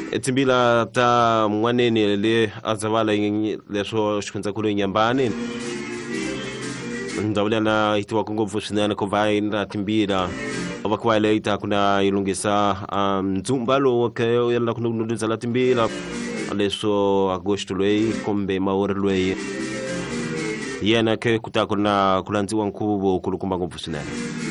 etimbila ta mwanene le azavala leswo xikundza kulo nyambani ndawula na itiwa ngopfu swinene ko vai na timbila abakwale ita kuna ilungisa ndzumba lo ke yalla kuna nudza la timbila leswo agosto lwei kombe maore lwei yena ke kutakuna kulanziwa nkubo kulukumba ngopfu swinene.